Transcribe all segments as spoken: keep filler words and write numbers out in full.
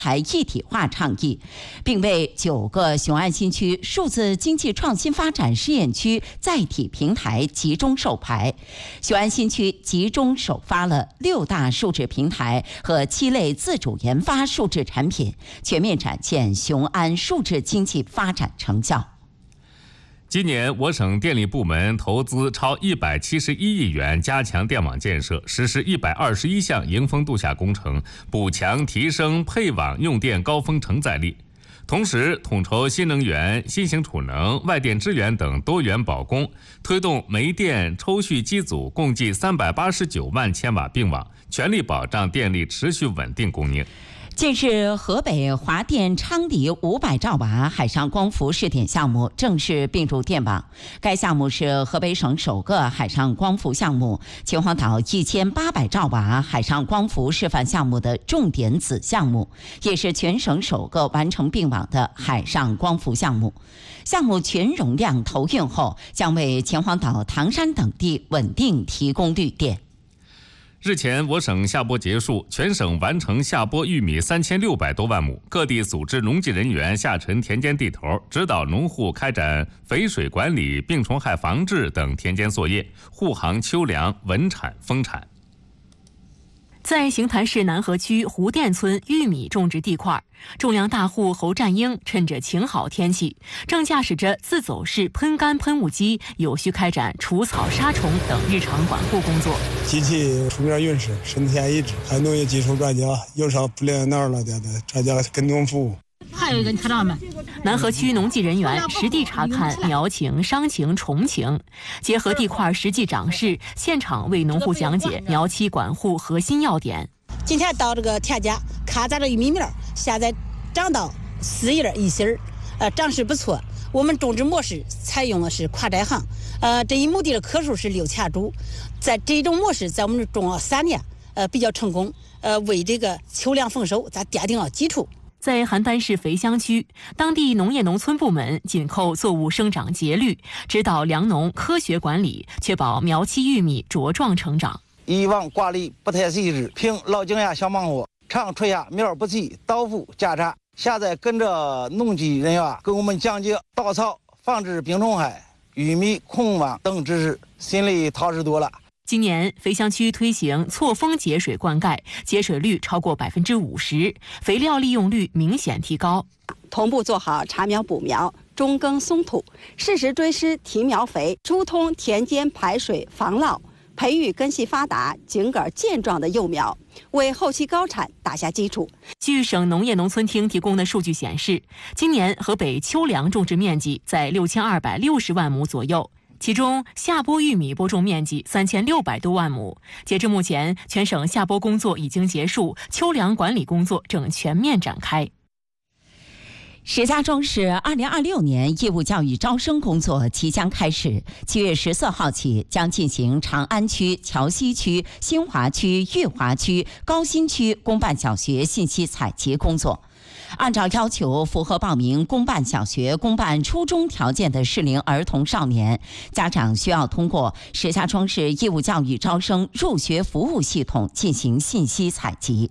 台一体化倡议，并为九个雄安新区数字经济创新发展试验区载体平台集中授牌。雄安新区集中首发了六大数字平台和七类自主研发数字产品，全面展现雄安数字经济发展成效。 今年，我省电力部门投资超一百七十一亿元，加强电网建设，实施一百二十一项迎峰度夏工程，补强提升配网用电高峰承载力。同时，统筹新能源、新型储能、外电支援等多元保供，推动煤电抽蓄机组共计三百八十九万千瓦并网，全力保障电力持续稳定供应。 近日，河北华电昌黎五百兆瓦海上光伏试点项目正式并入电网。该项目是河北省首个海上光伏项目，秦皇岛一千八百兆瓦海上光伏示范项目的重点子项目，也是全省首个完成并网的海上光伏项目。项目全容量投运后，将为秦皇岛、唐山等地稳定提供绿电。 日前，我省下播结束，全省完成下播玉米三千六百多万亩，各地组织农技人员下沉田间地头，指导农户开展肥水管理、病虫害防治等田间作业，护航秋粮稳产丰产。 在邢台市南河区湖店村玉米种植地块，种粮大户侯占英趁着晴好天气，正驾驶着自走式喷干喷雾机，有序开展除草杀虫等日常管护工作。 机器出面运势，身田一致，还农业技术专家，有啥不连哪儿了的专家跟踪服务。 还有一个科长们，南河区农技人员实地查看苗情、伤情、虫情，结合地块实际长势，现场为农户讲解苗期管护核心要点。 今天到这个田间，看咱这玉米苗现在长到四叶一心儿，呃，长势不错。我们种植模式采用的是跨摘行，呃，这一亩地的棵数是六千株，在这种模式，在我们种了三年，呃，比较成功，呃，为这个秋粮丰收，咱奠定了基础。 在邯郸市肥乡区，当地农业农村部门紧扣作物生长节律，指导粮农科学管理，确保苗期玉米茁壮成长。 以往管理不太细致，凭老经验小忙活，常出现苗不齐、倒伏、夹茬。现在跟着农技人员给我们讲解稻草防治病虫害、玉米控网等知识，心里踏实多了。 今年肥乡区推行错峰节水灌溉，节水率超过百分之五十，肥料利用率明显提高。 同步做好插苗补苗、中耕松土，适时追施提苗肥，疏通田间排水防涝，培育根系发达、茎杆健壮的幼苗，为后期高产打下基础。 据省农业农村厅提供的数据显示，今年河北秋粮种植面积在六千二百六十万亩左右。其中，下播玉米播种面积三千六百多万亩。截至目前，全省下播工作已经结束，秋粮管理工作正全面展开。 石家庄市二零二六年义务教育招生工作即将开始，七月十四号起将进行长安区、桥西区、新华区、裕华区、高新区公办小学信息采集工作。按照要求，符合报名公办小学、公办初中条件的适龄儿童少年，家长需要通过石家庄市义务教育招生入学服务系统进行信息采集。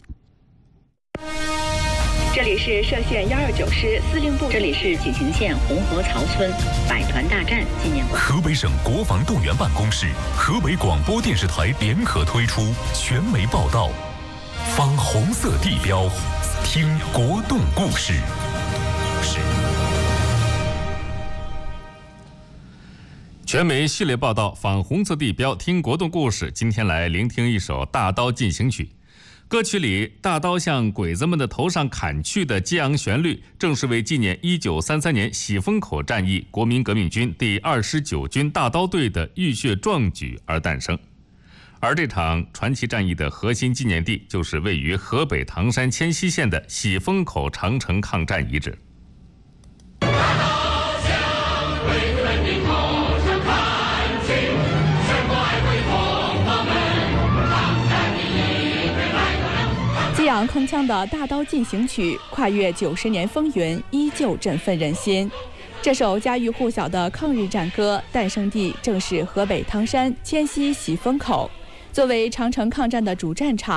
这里是歙县幺二九师司令部，这里是锦屏县红河曹村百团大战纪念馆。 河北省国防动员办公室、河北广播电视台联合推出全媒报道，仿红色地标，听国动故事。 全媒系列报道，仿红色地标，听国动故事。今天来聆听一首《大刀进行曲》。歌曲里大刀向鬼子们的头上砍去的激昂旋律，正是为纪念一九三三年喜峰口战役国民革命军第二十九军大刀队的浴血壮举而诞生。而这场传奇战役的核心纪念地，就是位于河北唐山迁西县的喜峰口长城抗战遗址。 激昂铿锵的大刀进行曲，跨越九十年风云，依旧振奋人心。这首家喻户晓的抗日战歌，诞生地正是河北唐山迁西喜峰口。作为长城抗战的主战场，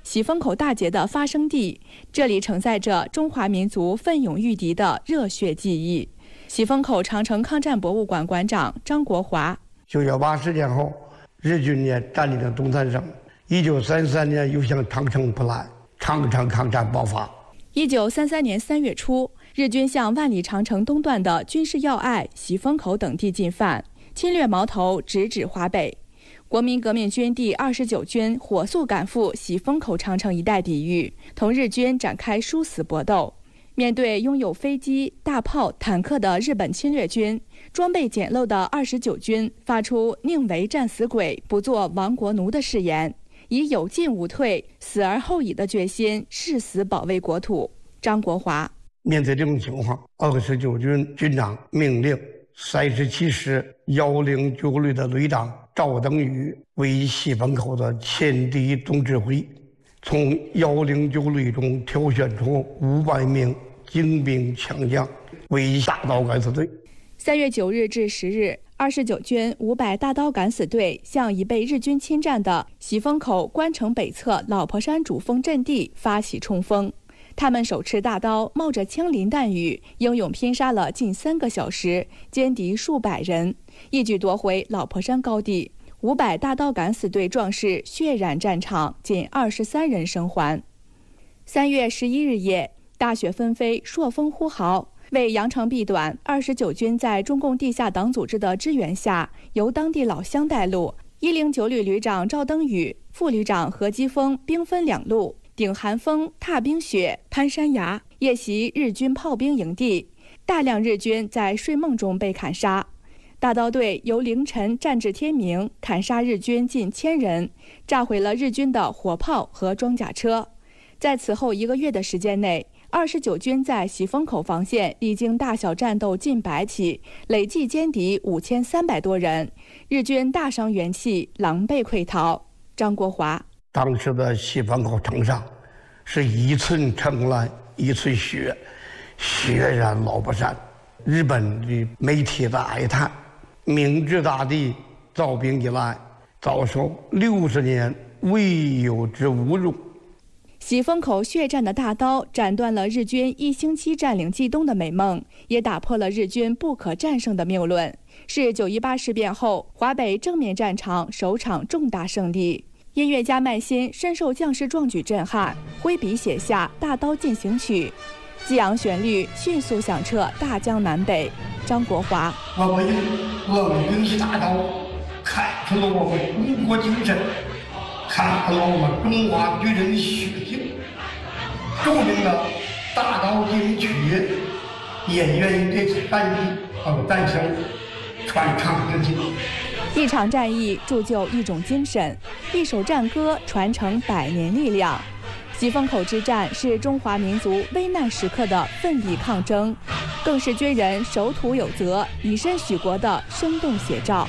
喜峰口大捷的发生地，这里承载着中华民族奋勇御敌的热血记忆。喜峰口长城抗战博物馆馆长张国华： 九幺八事件后，日军也占领了东三省。一九三三年又向长城扑来，长城抗战爆发。 一九三三年三月初，日军向万里长城东段的军事要隘喜峰口等地进犯，侵略矛头直指华北。国民革命军第二十九军火速赶赴喜峰口长城一带抵御，同日军展开殊死搏斗。面对拥有飞机、大炮、坦克的日本侵略军，装备简陋的二十九军发出宁为战死鬼，不做亡国奴的誓言，以有进无退、死而后已的决心誓死保卫国土。张国华： 面对这种情况，二十九军军长命令三十七师幺零九旅的旅长赵登禹为喜峰口的前敌总指挥，从幺零九旅中挑选出五百名精兵强将为大刀敢死队。 三月九日至十日，二十九军五百大刀敢死队向已被日军侵占的喜峰口关城北侧老婆山主峰阵地发起冲锋。他们手持大刀，冒着枪林弹雨，英勇拼杀了近三个小时，歼敌数百人，一举夺回老婆山高地。五百大刀敢死队壮士血染战场，仅二十三人生还。三月十一日夜，大雪纷飞，朔风呼号。为扬长避短，二十九军在中共地下党组织的支援下，由当地老乡带路，一零九旅旅长赵登禹、副旅长何基峰兵分两路，顶寒风、踏冰雪、攀山崖，夜袭日军炮兵营地。大量日军在睡梦中被砍杀。大刀队由凌晨战至天明，砍杀日军近千人，炸毁了日军的火炮和装甲车。在此后一个月的时间内，二十九军在喜峰口防线历经大小战斗近百起，累计歼敌五千三百多人，日军大伤元气，狼狈溃逃。张国华： 当时的喜峰口城上是一寸城来一寸血，血染老婆山。日本的媒体的哀叹：明治大帝造兵以来，遭受六十年未有之侮辱。 喜峰口血战的大刀斩断了日军一星期占领冀东的美梦，也打破了日军不可战胜的谬论，是九一八事变后华北正面战场首场重大胜利。音乐家麦辛深受将士壮举震撼，挥笔写下《大刀进行曲》，激昂旋律迅速响彻大江南北。张国华： 我们用冷兵器大刀砍出了我们中国精神，砍出了我们中华军人的血性，著名的大刀进行曲也愿意对此战役和战争传唱至今。 一场战役铸就一种精神，一首战歌传承百年力量。喜峰口之战是中华民族危难时刻的奋力抗争，更是军人守土有责、以身许国的生动写照。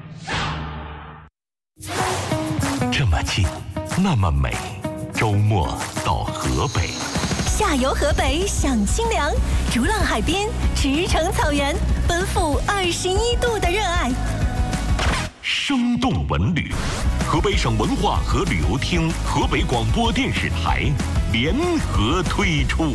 这么近，那么美，周末到河北。 下游河北享清凉，逐浪海边，驰骋草原，奔赴二十一度的热爱。 生动文旅，河北省文化和旅游厅、河北广播电视台联合推出。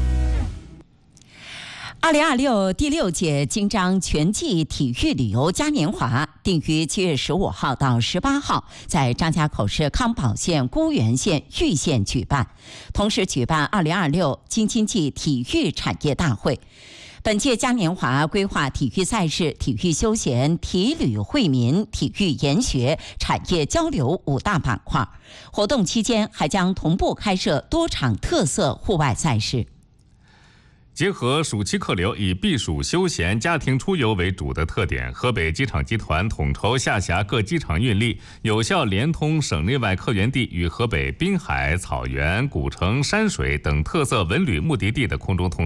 二零二六第六届京张全季体育旅游嘉年华定于七月十五号到十八号在张家口市康保县沽源县玉县举办，同时举办二零二六京津冀体育产业大会。本届嘉年华规划体育赛事、体育休闲、体旅惠民、体育研学、产业交流五大板块。活动期间还将同步开设多场特色户外赛事。 结合暑期客流以避暑休闲、家庭出游为主的特点，河北机场集团统筹下辖各机场运力，有效连通省内外客源地与河北滨海、草原、古城、山水等特色文旅目的地的空中通道。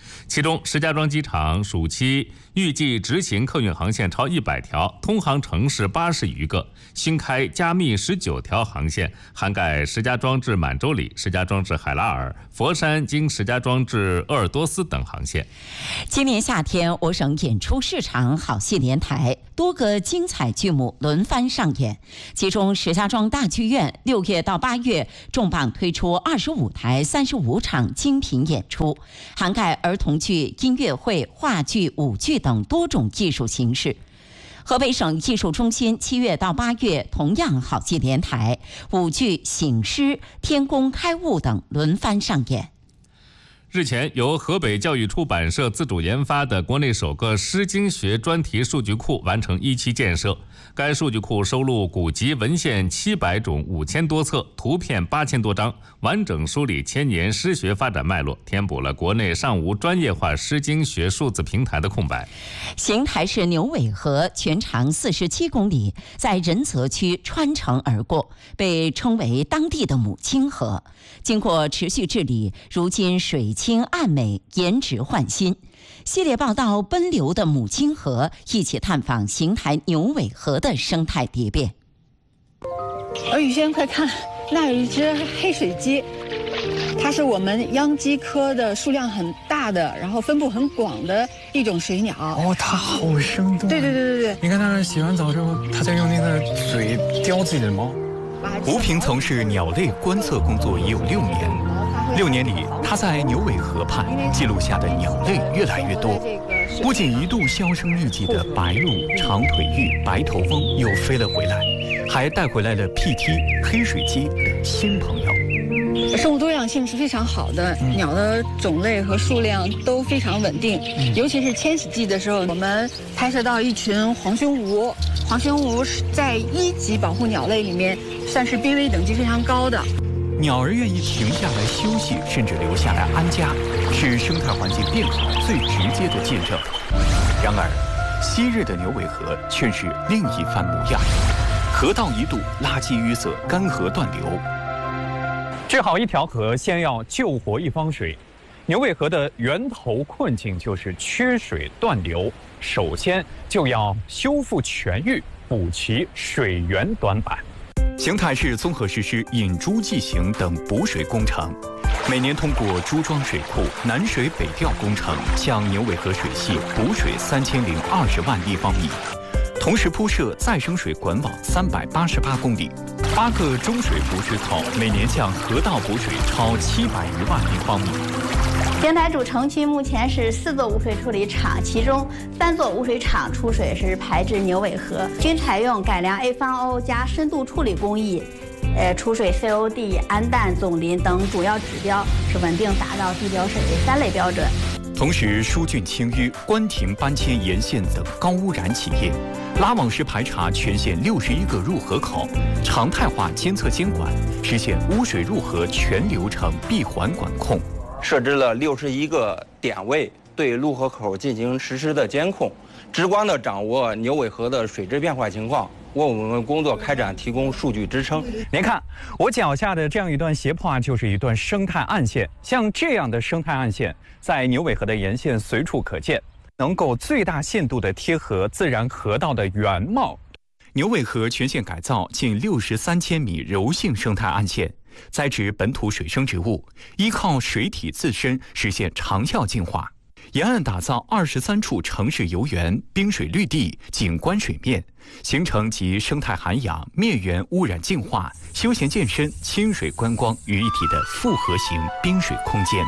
其中，石家庄机场暑期预计执行客运航线超一百条，通航城市八十余个，新开加密十九条航线，涵盖石家庄至满洲里、石家庄至海拉尔、佛山经石家庄至鄂尔多斯等航线。 今年夏天，我省演出市场好戏连台，多个精彩剧目轮番上演。其中，石家庄大剧院六月到八月重磅推出二十五台三十五场精品演出，涵盖儿童剧、音乐会、话剧、舞剧等多种艺术形式。河北省艺术中心七月到八月同样好戏连台，舞剧、醒狮、天宫开悟等轮番上演。 日前，由河北教育出版社自主研发的国内首个诗经学专题数据库完成一期建设。该数据库收录古籍文献七百种、五千多册，图片八千多张，完整梳理千年诗学发展脉络，填补了国内尚无专业化诗经学数字平台的空白。 邢台市牛尾河全长四十七公里，在仁泽区穿城而过，被称为当地的母亲河。经过持续治理，如今水清岸美，颜值焕新。系列报道《奔流的母亲河》，一起探访邢台牛尾河的生态蝶变。 呃，雨轩，快看，那有一只黑水鸡，它是我们秧鸡科的数量很大的，然后分布很广的一种水鸟。 哦，它好生动。 对对对对对。 你看它洗完澡之后，它在用那个嘴叼自己的毛。 吴平从事鸟类观测工作已有六年。六年里，他在牛尾河畔记录下的鸟类越来越多，不仅一度销声匿迹的白鹭、长腿鹬、白头翁又飞了回来，还带回来了屁踢、黑水鸡等新朋友。 生物多样性是非常好的，嗯、鸟的种类和数量都非常稳定，嗯、尤其是迁徙季的时候，我们拍摄到一群黄胸鹕。黄胸鹕是在一级保护鸟类里面算是濒危等级非常高的。 鸟儿愿意停下来休息，甚至留下来安家，是生态环境变好最直接的见证。然而，昔日的牛尾河却是另一番模样。河道一度垃圾淤塞，干涸断流。 治好一条河，先要救活一方水。牛尾河的源头困境就是缺水断流，首先就要修复全域，补齐水源短板。 邢台市综合实施引珠济行等补水工程，每年通过朱庄水库南水北调工程，向牛尾河水系补水三千零二十万立方米，同时铺设再生水管网三百八十八公里，八个中水补水口，每年向河道补水超七百余万立方米。 邢台主城区目前是四座污水处理厂，其中三座污水厂出水是排至牛尾河，均采用改良 A 方 O 加深度处理工艺，呃，出水 C O D、氨氮、总磷等主要指标是稳定达到地表水位三类标准。 同时，疏浚清淤、关停搬迁沿线等高污染企业，拉网式排查全县六十一个入河口，常态化监测监管，实现污水入河全流程闭环管控。 设置了六十一个点位，对入河口进行实时的监控，直观地掌握牛尾河的水质变化情况，为我们工作开展提供数据支撑。 您看，我脚下的这样一段斜坡啊，就是一段生态岸线。像这样的生态岸线，在牛尾河的沿线随处可见，能够最大限度地贴合自然河道的原貌。 牛尾河全线改造近六十三千米柔性生态岸线。栽植本土水生植物，依靠水体自身实现长效净化。沿岸打造二十三处城市游园、滨水绿地、景观水面，形成集生态涵养、灭源污染净化、休闲健身、亲水观光于一体的复合型滨水空间。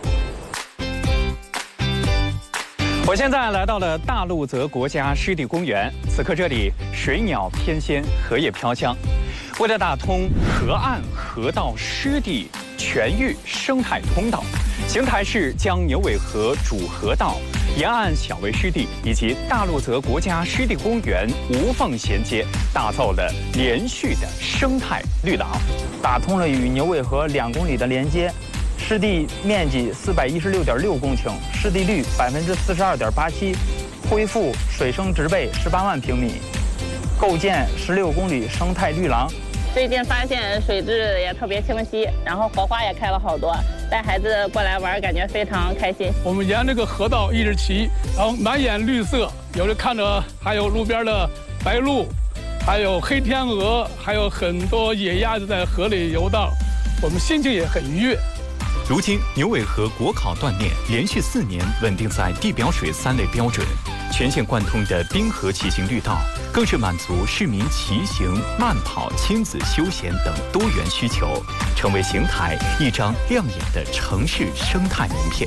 我现在来到了大陆泽国家湿地公园，此刻这里水鸟翩跹，荷叶飘香。为了打通河岸、河道、湿地全域生态通道，邢台市将牛尾河主河道、沿岸小围湿地以及大陆泽国家湿地公园无缝衔接，打造了连续的生态绿廊， 打通了与牛尾河两公里的连接。湿地面积四百一十六点六公顷，湿地率百分之四十二点八七，恢复水生植被十八万平米，构建十六公里生态绿廊， 最近发现水质也特别清晰，然后荷花也开了好多，带孩子过来玩，感觉非常开心。 我们沿这个河道一直骑，然后满眼绿色，有的看着还有路边的白鹭，还有黑天鹅，还有很多野鸭子在河里游荡，我们心情也很愉悦。 如今，牛尾河国考锻炼连续四年稳定在地表水三类标准，全线贯通的滨河骑行绿道，更是满足市民骑行、慢跑、亲子休闲等多元需求，成为邢台一张亮眼的城市生态名片。